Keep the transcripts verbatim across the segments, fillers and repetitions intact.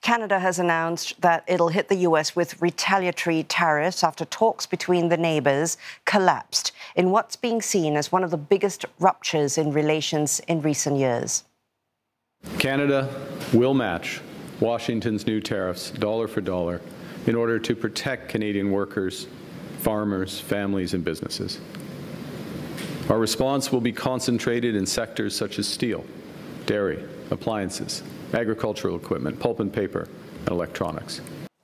Canada has announced that it'll hit the U S with retaliatory tariffs after talks between the neighbours collapsed in what's being seen as one of the biggest ruptures in relations in recent years. Canada will match Washington's new tariffs dollar for dollar in order to protect Canadian workers, farmers, families, and businesses. Our response will be concentrated in sectors such as steel, dairy, appliances, agricultural equipment, pulp and paper, and electronics.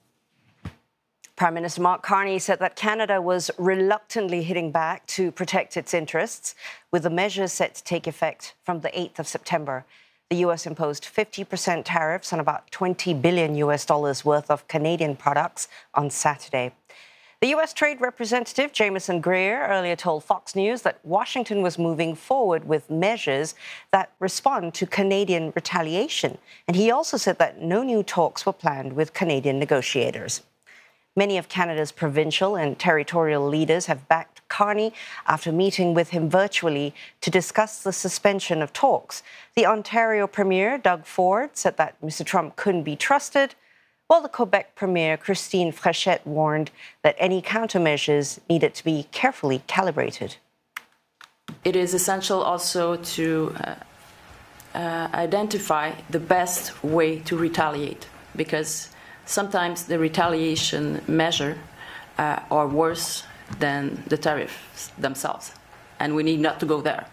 Prime Minister Mark Carney said that Canada was reluctantly hitting back to protect its interests, with the measures set to take effect from the eighth of September. The U S imposed fifty percent tariffs on about twenty billion U S dollars worth of Canadian products on Saturday. The U S Trade Representative Jameson Greer earlier told Fox News that Washington was moving forward with measures that respond to Canadian retaliation. And he also said that no new talks were planned with Canadian negotiators. Many of Canada's provincial and territorial leaders have backed Carney after meeting with him virtually to discuss the suspension of talks. The Ontario Premier, Doug Ford, said that Mister Trump couldn't be trusted, while the Quebec Premier, Christine Frechette, warned that any countermeasures needed to be carefully calibrated. It is essential also to uh, uh, identify the best way to retaliate, because sometimes the retaliation measure uh, are worse than the tariffs themselves, and we need not to go there.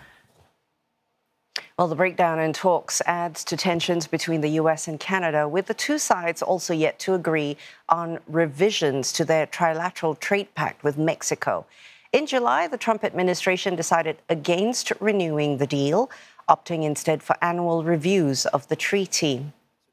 Well, the breakdown in talks adds to tensions between the U S and Canada, with the two sides also yet to agree on revisions to their trilateral trade pact with Mexico. In July, the Trump administration decided against renewing the deal, opting instead for annual reviews of the treaty.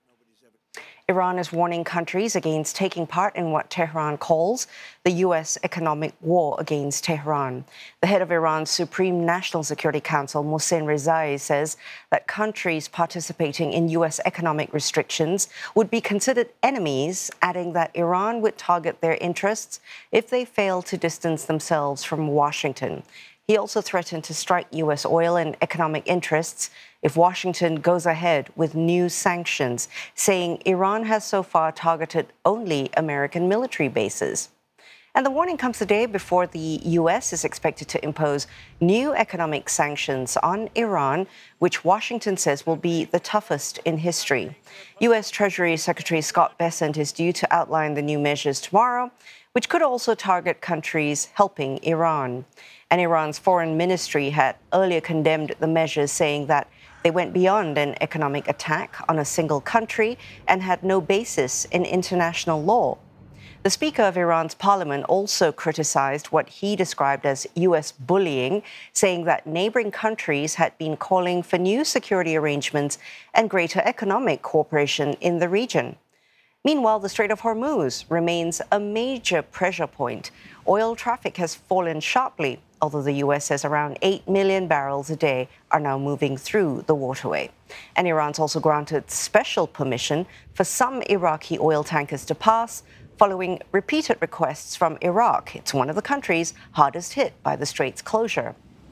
Iran is warning countries against taking part in what Tehran calls the U S economic war against Tehran. The head of Iran's Supreme National Security Council, Mohsen Rezai, says that countries participating in U S economic restrictions would be considered enemies, adding that Iran would target their interests if they fail to distance themselves from Washington. He also threatened to strike U S oil and economic interests if Washington goes ahead with new sanctions, saying Iran has so far targeted only American military bases. And the warning comes the day before the U S is expected to impose new economic sanctions on Iran, which Washington says will be the toughest in history. U S Treasury Secretary Scott Bessent is due to outline the new measures tomorrow, which could also target countries helping Iran. And Iran's foreign ministry had earlier condemned the measures, saying that they went beyond an economic attack on a single country and had no basis in international law. The Speaker of Iran's parliament also criticized what he described as U S bullying, saying that neighboring countries had been calling for new security arrangements and greater economic cooperation in the region. Meanwhile, the Strait of Hormuz remains a major pressure point. Oil traffic has fallen sharply, although the U S says around eight million barrels a day are now moving through the waterway. And Iran's also granted special permission for some Iraqi oil tankers to pass, following repeated requests from Iraq. It's one of the countries hardest hit by the strait's closure.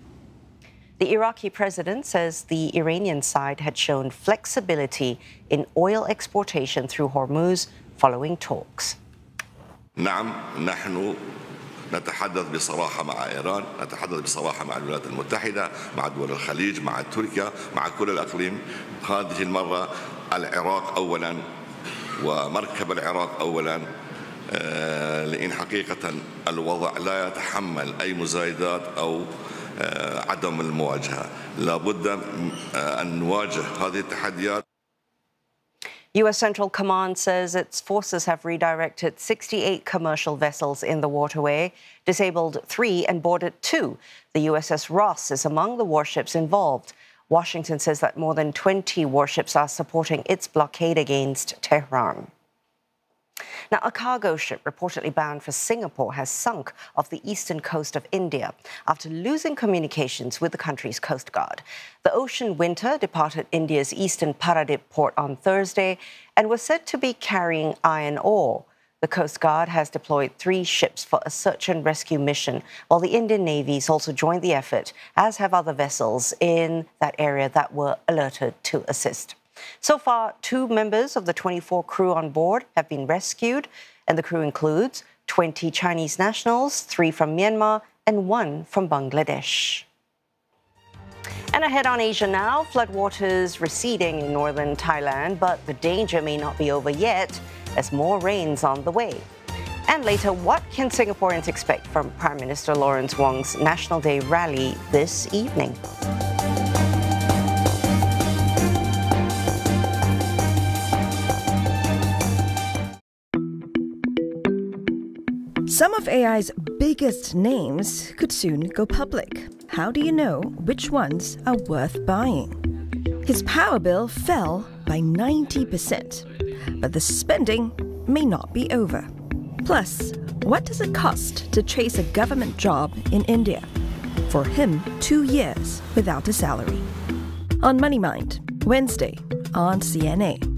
The Iraqi president says the Iranian side had shown flexibility in oil exportation through Hormuz following talks. نعم نحن نتحدث بصراحة مع إيران، نتحدث بصراحة مع الولايات المتحدة، مع دول الخليج، مع تركيا، مع كل الأقليم. هذه المرة العراق أولا ومركب العراق أولا، لأن حقيقة الوضع لا يتحمل أي مزايدات أو عدم المواجهة. لابد أن نواجه هذه التحديات. U S Central Command says its forces have redirected sixty-eight commercial vessels in the waterway, disabled three and boarded two. The U S S Ross is among the warships involved. Washington says that more than twenty warships are supporting its blockade against Tehran. Now, a cargo ship reportedly bound for Singapore has sunk off the eastern coast of India after losing communications with the country's Coast Guard. The Ocean Winter departed India's eastern Paradip port on Thursday and was said to be carrying iron ore. The Coast Guard has deployed three ships for a search and rescue mission, while the Indian Navy has also joined the effort, as have other vessels in that area that were alerted to assist. So far, two members of the twenty-four crew on board have been rescued, and the crew includes twenty Chinese nationals, three from Myanmar, and one from Bangladesh. And ahead on Asia now, floodwaters receding in northern Thailand, but the danger may not be over yet as more rain's on the way. And later, what can Singaporeans expect from Prime Minister Lawrence Wong's National Day rally this evening? Some of A I's biggest names could soon go public. How do you know which ones are worth buying? His power bill fell by ninety percent, but the spending may not be over. Plus, what does it cost to chase a government job in India? For him, two years without a salary. On Money Mind, Wednesday on C N A.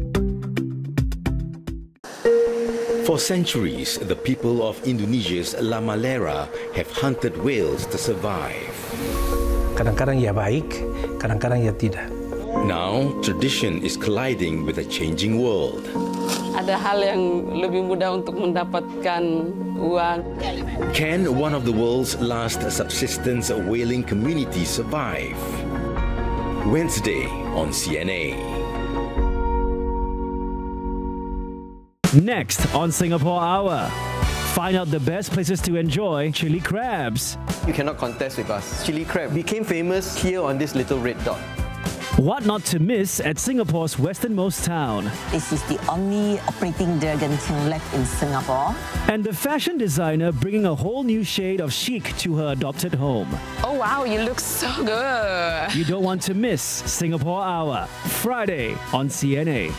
For centuries, the people of Indonesia's La Malera have hunted whales to survive. Kadang-kadang ia baik, kadang-kadang ia tidak. Now, tradition is colliding with a changing world. Ada hal yang lebih mudah untuk mendapatkan uang. Can one of the world's last subsistence whaling communities survive? Wednesday on C N A. Next on Singapore Hour, find out the best places to enjoy chili crabs. You cannot contest with us. Chili crab became famous here on this little red dot. What not to miss at Singapore's westernmost town. This is the only operating dragon kiln left in Singapore. And the fashion designer bringing a whole new shade of chic to her adopted home. Oh wow, you look so good. You don't want to miss Singapore Hour, Friday on C N A.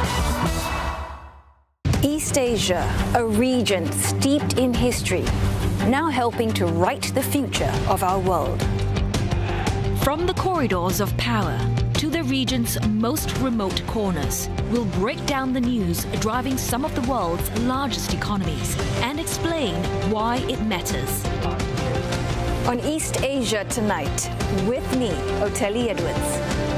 East Asia, a region steeped in history, now helping to write the future of our world. From the corridors of power to the region's most remote corners, we'll break down the news driving some of the world's largest economies and explain why it matters. On East Asia Tonight, with me, Oteli Edwards.